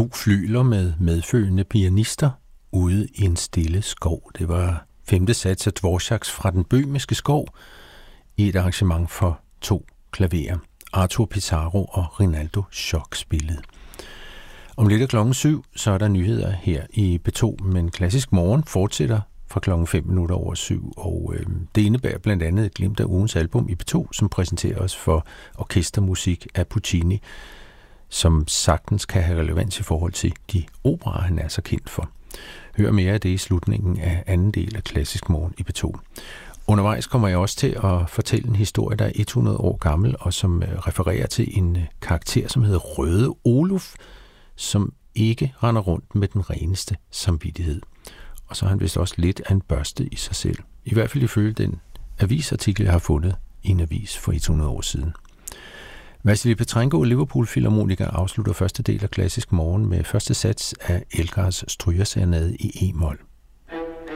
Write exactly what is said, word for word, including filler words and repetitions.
To flygler med medfølgende pianister ude i en stille skov. Det var femte sats af Dvoraks fra den bøhmiske skov i et arrangement for to klaverer. Arthur Pizarro og Rinaldo Schock spillede. Om lidt af klokken syv, så er der nyheder her i P to, men Klassisk Morgen fortsætter fra klokken fem minutter over syv, og øh, det indebærer blandt andet et glimt af ugens album i P to, som præsenterer os for orkestermusik af Puccini, som sagtens kan have relevans i forhold til de operaer, han er så kendt for. Hør mere af det i slutningen af anden del af Klassisk Morgen i P to. Undervejs kommer jeg også til at fortælle en historie, der er hundrede år gammel, og som refererer til en karakter, som hedder Røde Oluf, som ikke render rundt med den reneste samvittighed. Og så har han vist også lidt af en børste i sig selv. I hvert fald ifølge den avisartikel, jeg har fundet i en avis for hundrede år siden. Vasilij Petrenko, Liverpool-filharmoniker, afslutter første del af Klassisk Morgen med første sats af Elgars strygerserenade i e-mol.